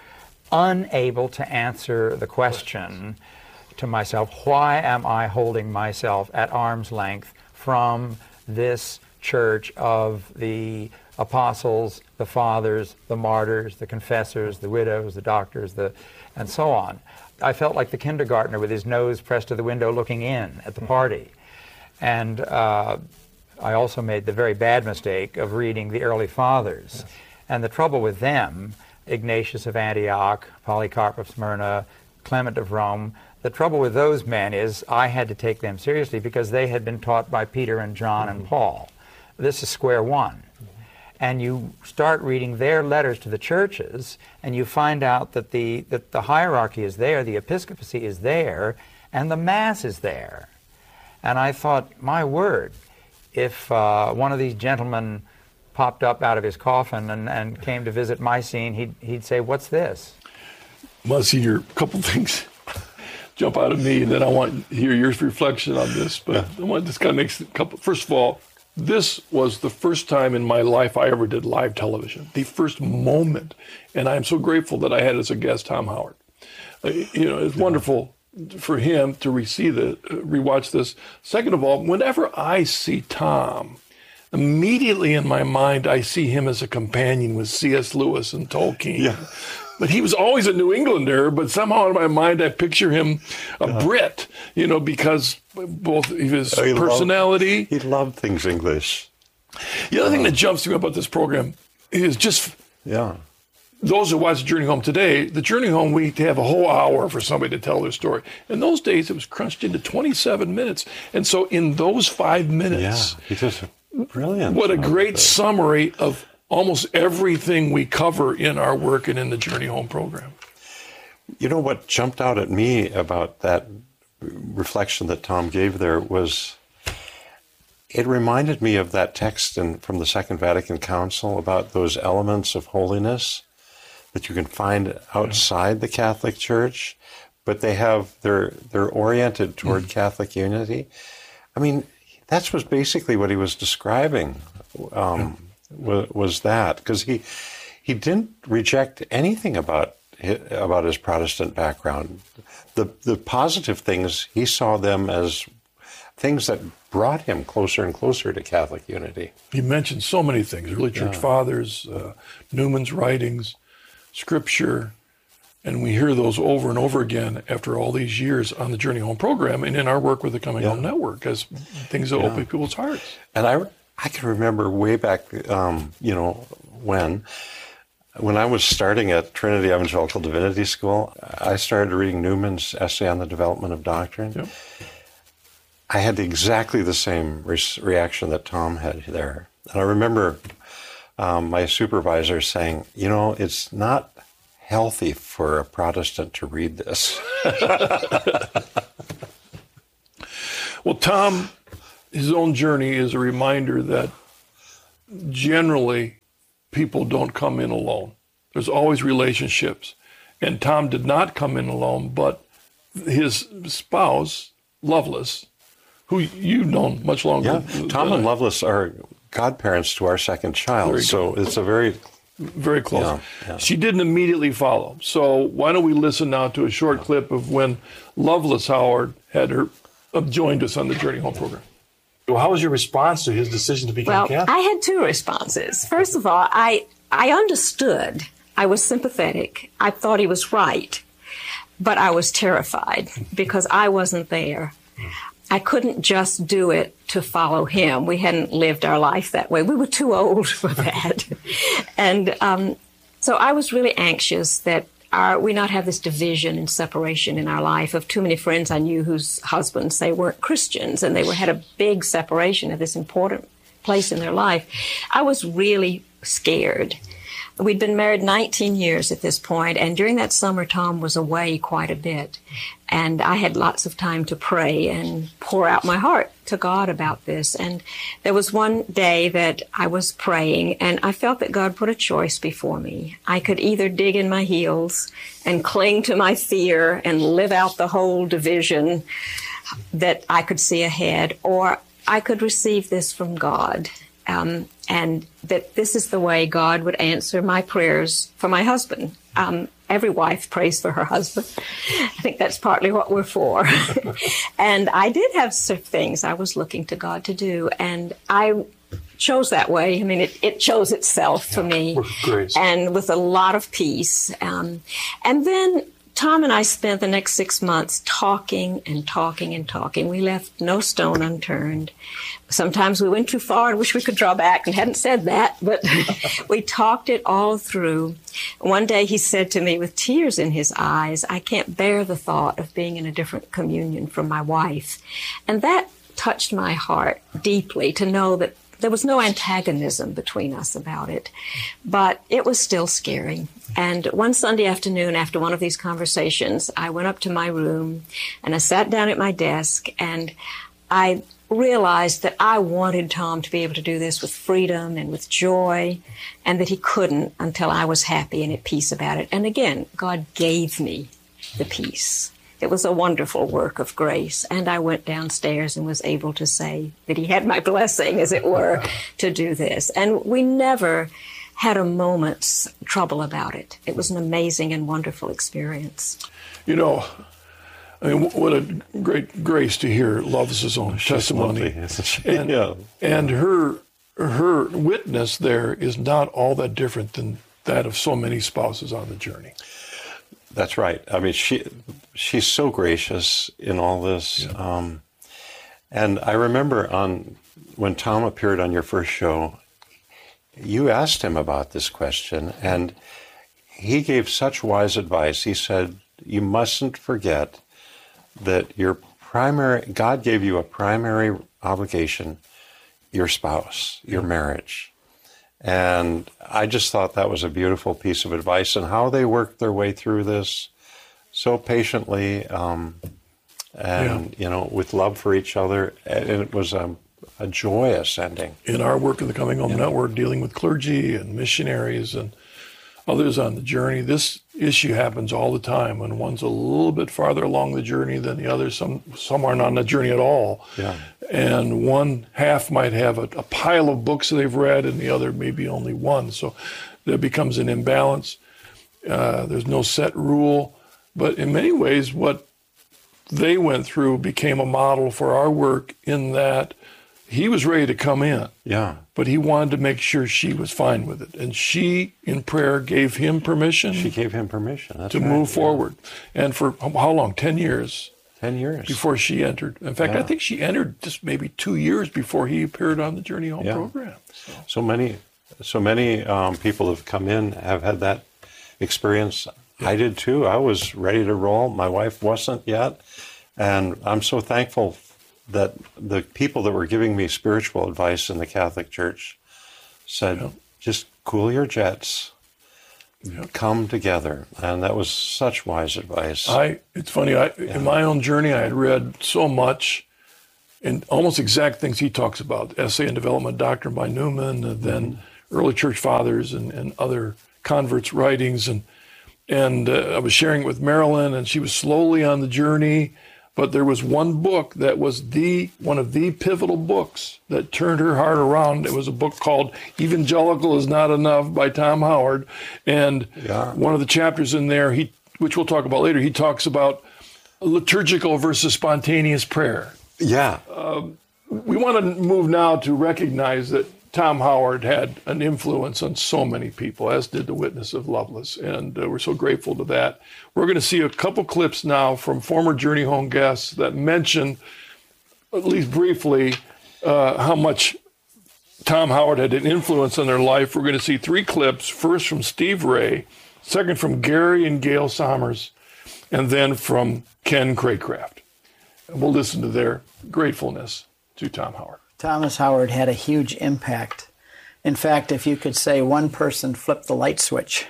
unable to answer the question to myself, why am I holding myself at arm's length from this church of the apostles, the fathers, the martyrs, the confessors, the widows, the doctors, the, and so on? I felt like the kindergartner with his nose pressed to the window looking in at the party. And uh, I also made the very bad mistake of reading the early fathers. Yes. And the trouble with them, Ignatius of Antioch, Polycarp of Smyrna, Clement of Rome, the trouble with those men is I had to take them seriously because they had been taught by Peter and John mm-hmm. and Paul. This is square one. And you start reading their letters to the churches, and you find out that the, that the hierarchy is there, the episcopacy is there, and the Mass is there. And I thought, my word, if uh, one of these gentlemen popped up out of his coffin and, and came to visit my scene, he'd, he'd say, what's this? Monsignor, a couple things jump out at me, and then I want to hear your reflection on this. But I want to just kind of make a couple. First of all, this was the first time in my life I ever did live television, the first moment. And I'm so grateful that I had as a guest Tom Howard. Uh, you know, it's wonderful for him to re-see the, uh, rewatch this. Second of all, whenever I see Tom, immediately in my mind, I see him as a companion with C S Lewis and Tolkien. Yeah. But he was always a New Englander, but somehow in my mind I picture him a uh, Brit, you know, because both his he personality. Loved, he loved things English. The other uh, thing that jumps to me about this program is just yeah. those who watch Journey Home today, the Journey Home week, they have a whole hour for somebody to tell their story. In those days, it was crunched into twenty-seven minutes. And so in those five minutes, yeah, he just brilliant. What a great summary of almost everything we cover in our work and in the Journey Home program. You know what jumped out at me about that reflection that Tom gave there was, it reminded me of that text in, from the Second Vatican Council about those elements of holiness that you can find outside the Catholic Church, but they have, they're, they're oriented toward mm. Catholic unity. I mean, that's was basically what he was describing. Um, yeah. Was, was that because he he didn't reject anything about his, about his Protestant background. The the positive things, he saw them as things that brought him closer and closer to Catholic unity. He mentioned so many things: early church yeah. fathers, uh, Newman's writings, Scripture, And we hear those over and over again after all these years on the Journey Home program and in our work with the Coming Yeah. Home Network as things that Yeah. open people's hearts. And I, I can remember way back, um, you know, when, when I was starting at Trinity Evangelical Divinity School, I started reading Newman's Essay on the Development of Doctrine. Yep. I had exactly the same re- reaction that Tom had there. And I remember um, my supervisor saying, you know, it's not healthy for a Protestant to read this. Well, Tom, his own journey is a reminder that generally people don't come in alone. There's always relationships. And Tom did not come in alone, but his spouse, Loveless, who you've known much longer. Yeah, Tom and Loveless are godparents to our second child, so it's a very... Very close. Yeah, yeah. She didn't immediately follow. So why don't we listen now to a short clip of when Loveless Howard had her uh, joined us on the Journey Home program. Well, how was your response to his decision to become Well, Catholic? I had two responses. First of all, I I understood. I was sympathetic. I thought he was right, but I was terrified because I wasn't there. I couldn't just do it to follow him. We hadn't lived our life that way. We were too old for that. and um, so I was really anxious that our, we not have this division and separation in our life of too many friends I knew whose husbands, say, weren't Christians, and they were, had a big separation at this important place in their life. I was really scared. We'd been married nineteen years at this point, and during that summer, Tom was away quite a bit. And I had lots of time to pray and pour out my heart to God about this. And there was one day that I was praying, and I felt that God put a choice before me. I could either dig in my heels and cling to my fear and live out the whole division that I could see ahead, or I could receive this from God. Um, and that this is the way God would answer my prayers for my husband. Um, every wife prays for her husband. I think that's partly what we're for. And I did have some things I was looking to God to do, and I chose that way. I mean, it, it chose itself for me, With grace. and with a lot of peace. Um, and then Tom and I spent the next six months talking and talking and talking. We left no stone unturned. Sometimes we went too far and wish we could draw back and hadn't said that, but we talked it all through. One day he said to me with tears in his eyes, I can't bear the thought of being in a different communion from my wife. And that touched my heart deeply to know that there was no antagonism between us about it, but it was still scary. And one Sunday afternoon, after one of these conversations, I went up to my room and I sat down at my desk, and I realized that I wanted Tom to be able to do this with freedom and with joy, and that he couldn't until I was happy and at peace about it. And again, God gave me the peace. It was a wonderful work of grace, and I went downstairs and was able to say that he had my blessing, as it were, to do this. And we never had a moment's trouble about it. It was an amazing and wonderful experience. You know, I mean, what a great grace to hear Loveless's own She's testimony. lovely, isn't she? And, Yeah. and her her witness there is not all that different than that of so many spouses on the journey. That's right. I mean, she she's so gracious in all this. Yeah. Um, and I remember on when Tom appeared on your first show, you asked him about this question, and he gave such wise advice. He said, you mustn't forget that your primary, God gave you a primary obligation, your spouse, your marriage. And I just thought that was a beautiful piece of advice, and how they worked their way through this so patiently, um, and, you know, with love for each other. And it was a, a joyous ending. In our work in the Coming Home Yeah. Network, dealing with clergy and missionaries and others on the journey, this issue happens all the time when one's a little bit farther along the journey than the other. Some some aren't on the journey at all. Yeah. And one half might have a, a pile of books they've read, and the other maybe only one. So there becomes an imbalance. Uh, there's no set rule. But in many ways, what they went through became a model for our work, in that he was ready to come in. Yeah. But but he wanted to make sure she was fine with it. And she, in prayer, gave him permission. She gave him permission. That's to right, move yeah. forward. And for how long? Ten years. Ten years. Before she entered. In fact, Yeah. I think she entered just maybe two years before he appeared on the Journey Home Yeah. program. So, so many, so many um, people have come in, have had that experience. I did too. I was ready to roll. My wife wasn't yet. And I'm so thankful that the people that were giving me spiritual advice in the Catholic Church said, Yeah. just cool your jets, Yeah. come together. And that was such wise advice. I, it's funny, I, in my own journey, I had read so much and almost exact things he talks about, Essay in Development Doctrine by Newman, and then mm-hmm. early church fathers and, and other converts' writings. And, and uh, I was sharing it with Marilyn, and she was slowly on the journey. But there was one book that was the one of the pivotal books that turned her heart around. It was a book called Evangelical is Not Enough by Tom Howard. And yeah. one of the chapters in there, he, which we'll talk about later, he talks about liturgical versus spontaneous prayer. Yeah. Uh, we want to move now to recognize that Tom Howard had an influence on so many people, as did the witness of Loveless, and uh, we're so grateful to that. We're going to see a couple clips now from former Journey Home guests that mention, at least briefly, uh, how much Tom Howard had an influence on their life. We're going to see three clips, first from Steve Ray, second from Gary and Gail Sommers, and then from Ken Craycraft. And we'll listen to their gratefulness to Tom Howard. Thomas Howard had a huge impact. In fact, if you could say one person flipped the light switch,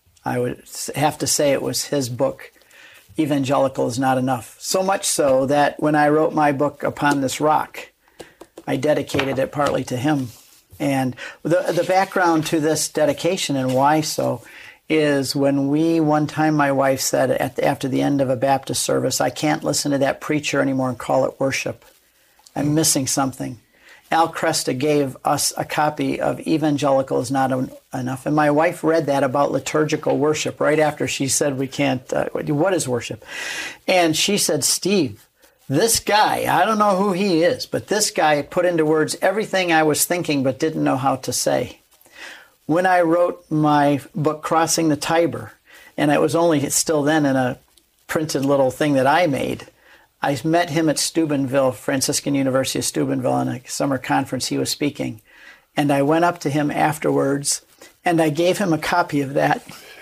I would have to say it was his book, Evangelical is Not Enough. So much so that when I wrote my book, Upon This Rock, I dedicated it partly to him. And the, the background to this dedication and why so is when we, one time my wife said at the, after the end of a Baptist service, I can't listen to that preacher anymore and call it worship. I'm missing something. Al Cresta gave us a copy of Evangelical is Not Enough. And my wife read that about liturgical worship right after she said we can't, uh, what is worship? And she said, Steve, this guy, I don't know who he is, but this guy put into words everything I was thinking but didn't know how to say. When I wrote my book, Crossing the Tiber, and it was only still then in a printed little thing that I made, I met him at Steubenville, Franciscan University of Steubenville, on a summer conference he was speaking. And I went up to him afterwards, and I gave him a copy of that.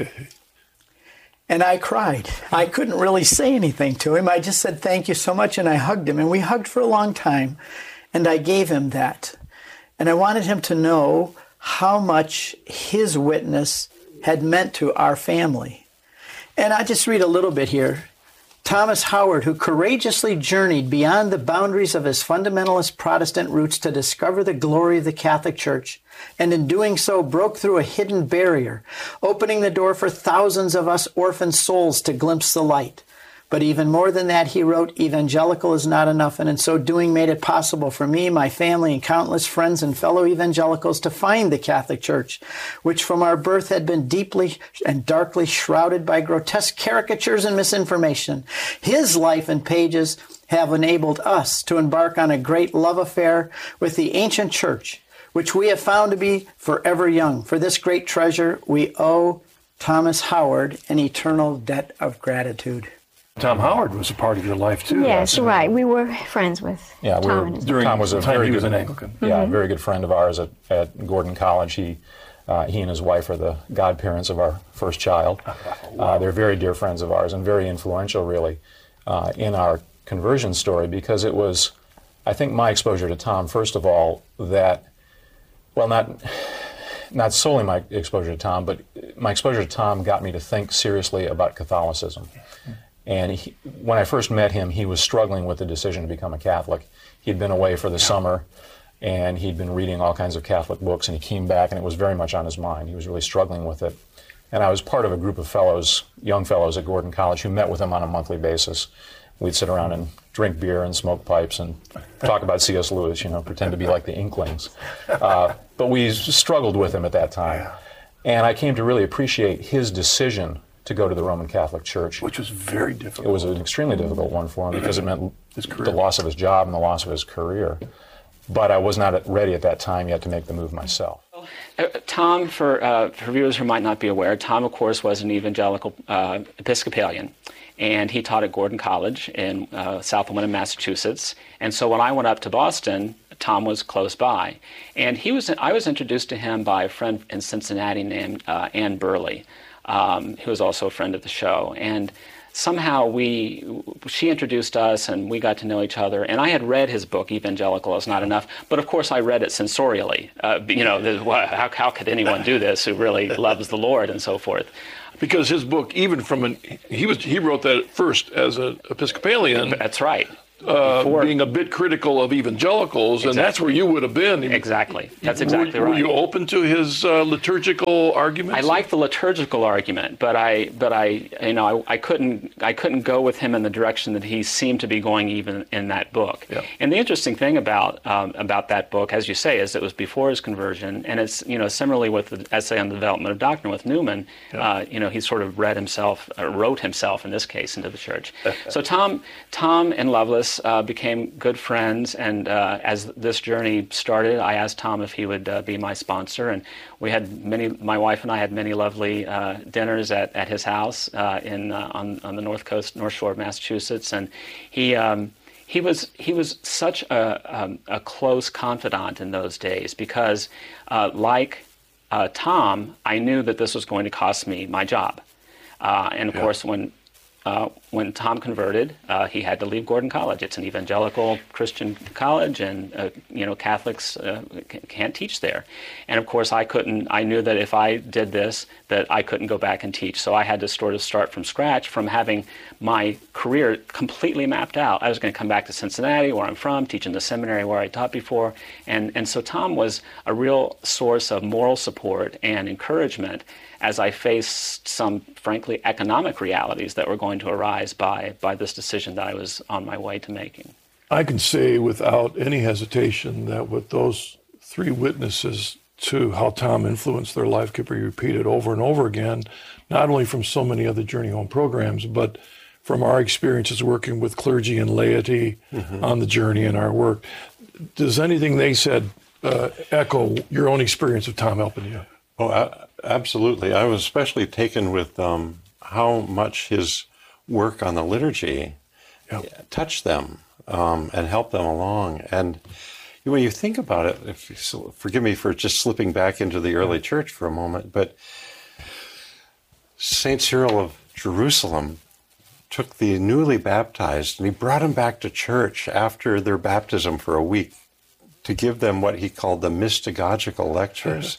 And I cried. I couldn't really say anything to him. I just said, thank you so much, and I hugged him. And we hugged for a long time, and I gave him that. And I wanted him to know how much his witness had meant to our family. And I'll just read a little bit here. Thomas Howard, who courageously journeyed beyond the boundaries of his fundamentalist Protestant roots to discover the glory of the Catholic Church, and in doing so broke through a hidden barrier, opening the door for thousands of us orphan souls to glimpse the light. But even more than that, he wrote, Evangelical is Not Enough, and in so doing made it possible for me, my family, and countless friends and fellow evangelicals to find the Catholic Church, which from our birth had been deeply and darkly shrouded by grotesque caricatures and misinformation. His life and pages have enabled us to embark on a great love affair with the ancient Church, which we have found to be forever young. For this great treasure, we owe Thomas Howard an eternal debt of gratitude. Tom Howard was a part of your life too. Yes, right. We were friends with yeah, we Tom. were, and his during Tom was a time very he was good an Anglican. Yeah, Mm-hmm. a very good friend of ours at, at Gordon College. He uh, he and his wife are the godparents of our first child. Uh, they're very dear friends of ours and very influential, really, uh, in our conversion story, because it was, I think, my exposure to Tom, first of all, that, well, not not solely my exposure to Tom, but my exposure to Tom got me to think seriously about Catholicism. And he, when I first met him, he was struggling with the decision to become a Catholic. He'd been away for the summer, and he'd been reading all kinds of Catholic books, and he came back, and it was very much on his mind. He was really struggling with it. And I was part of a group of fellows, young fellows at Gordon College, who met with him on a monthly basis. We'd sit around and drink beer and smoke pipes and talk about C S Lewis, you know, pretend to be like the Inklings. Uh, but we struggled with him at that time. And I came to really appreciate his decision to go to the Roman Catholic Church. Which was very difficult. It was an extremely difficult one for him because it meant his the loss of his job and the loss of his career. but I was not ready at that time yet to make the move myself. Uh, Tom, for, uh, for viewers who might not be aware, Tom, of course, was an evangelical uh, Episcopalian, and he taught at Gordon College in uh, South Winton, Massachusetts. And so when I went up to Boston, Tom was close by. And he was, I was introduced to him by a friend in Cincinnati named uh, Ann Burley, um, who was also a friend of the show. And somehow we, she introduced us and we got to know each other. And I had read his book, Evangelical is Not Enough, but of course I read it sensorially. Uh, you know, the, how, how could anyone do this who really loves the Lord and so forth? Because his book, even from an, he was he wrote that first as an Episcopalian. That's right. Uh, being a bit critical of evangelicals, exactly. And that's where you would have been. Exactly. That's exactly were, right. Were you open to his uh, liturgical arguments? I like the liturgical argument, but I, but I, you know, I, I couldn't, I couldn't go with him in the direction that he seemed to be going, even in that book. Yeah. And the interesting thing about um, about that book, as you say, is it was before his conversion, and it's, you know, similarly with the essay on the development of doctrine with Newman, yeah. uh, you know, he sort of read himself, uh, wrote himself in this case into the church. So Tom, Tom and Lovelace uh, became good friends, and uh, as this journey started, I asked Tom if he would uh, be my sponsor, and we had many. My wife and I had many lovely uh, dinners at, at his house uh, in uh, on on the north coast, North Shore of Massachusetts, and he um, he was he was such a um, a close confidant in those days because, uh, like uh, Tom, I knew that this was going to cost me my job, uh, and of yeah. course when. Uh, when Tom converted, uh, he had to leave Gordon College. It's an evangelical Christian college, and uh, you know Catholics uh, can't teach there. And of course, I couldn't. I knew that if I did this, that I couldn't go back and teach. So I had to sort of start from scratch, from having my career completely mapped out. I was going to come back to Cincinnati, where I'm from, teach in the seminary where I taught before, and and so Tom was a real source of moral support and encouragement as I faced some, frankly, economic realities that were going to arise by, by this decision that I was on my way to making. I can say without any hesitation that with those three witnesses to how Tom influenced their life could be repeated over and over again, not only from so many other Journey Home programs, but from our experiences working with clergy and laity mm-hmm. on the journey in our work. Does anything they said uh, echo your own experience of Tom helping you? Oh, uh, absolutely. I was especially taken with um, how much his work on the liturgy yep. touched them um, and helped them along. And when you think about it, if you, forgive me for just slipping back into the early church for a moment, but Saint Cyril of Jerusalem took the newly baptized and he brought them back to church after their baptism for a week to give them what he called the mystagogical lectures.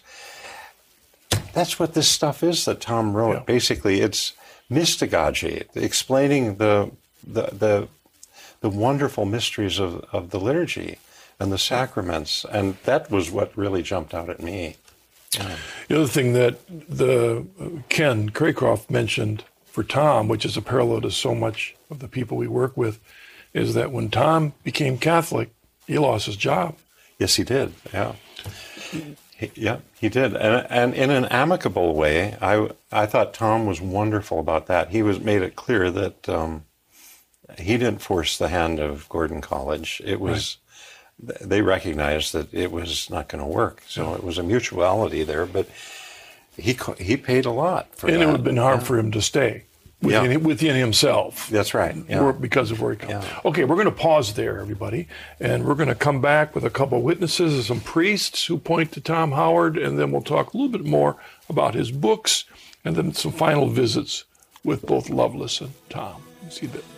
That's what this stuff is that Tom wrote. Yeah. Basically, it's mystagogy, explaining the the the, the wonderful mysteries of, of the liturgy and the sacraments, and that was what really jumped out at me. Yeah. The other thing that the Ken Craycroft mentioned for Tom, which is a parallel to so much of the people we work with, is that when Tom became Catholic, he lost his job. Yes, he did. Yeah. He, yeah, he did, and, and in an amicable way. I I thought Tom was wonderful about that. He was made it clear that um, he didn't force the hand of Gordon College. It was right. They recognized that it was not going to work, so yeah. it was a mutuality there. But he he paid a lot for and that. it would have been hard yeah. for him to stay within, yeah. within himself. That's right. Yeah. Because of where he comes. Yeah. Okay, we're going to pause there, everybody, and we're going to come back with a couple of witnesses and some priests who point to Tom Howard, and then we'll talk a little bit more about his books, and then some final visits with both Lovelace and Tom. See that.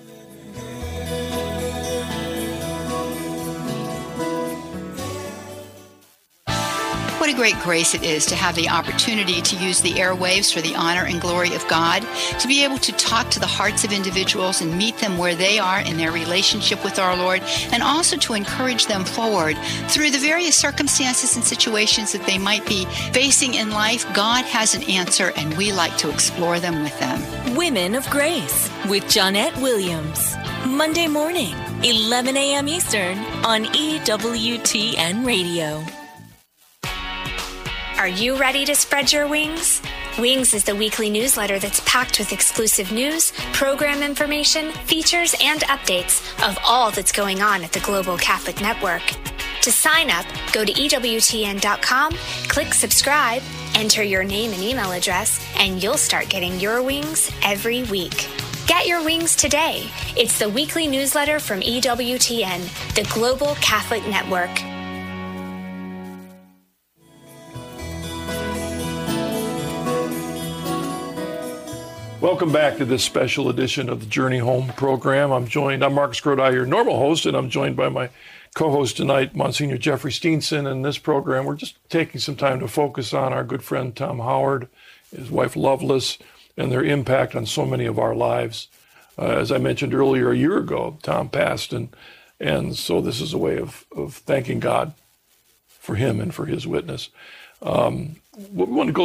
What a great grace it is to have the opportunity to use the airwaves for the honor and glory of God, to be able to talk to the hearts of individuals and meet them where they are in their relationship with our Lord, and also to encourage them forward through the various circumstances and situations that they might be facing in life. God has an answer, and we like to explore them with them. Women of Grace with Johnnette Williams. Monday morning, eleven a.m. Eastern on E W T N Radio. Are you ready to spread your wings? Wings is the weekly newsletter that's packed with exclusive news, program information, features, and updates of all that's going on at the Global Catholic Network. To sign up, go to E W T N dot com, click subscribe, enter your name and email address, and you'll start getting your wings every week. Get your wings today. It's the weekly newsletter from E W T N, the Global Catholic Network. Welcome back to this special edition of the Journey Home program. I'm joined, I'm Mark Scrodi, your normal host, and I'm joined by my co-host tonight, Monsignor Jeffrey Steenson. In this program, we're just taking some time to focus on our good friend Tom Howard, his wife Loveless, and their impact on so many of our lives. Uh, as I mentioned earlier, a year ago, Tom passed, and and so this is a way of, of thanking God for him and for his witness. Um, we want to go